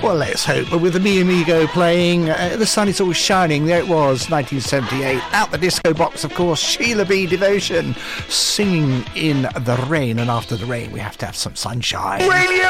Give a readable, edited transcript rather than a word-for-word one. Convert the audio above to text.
Well, let's hope. But with the Me Amigo playing The Sun Is Always Shining, there it was, 1978. Out the disco box, of course, Sheila B. Devotion, singing in the rain. And after the rain, we have to have some sunshine. Radio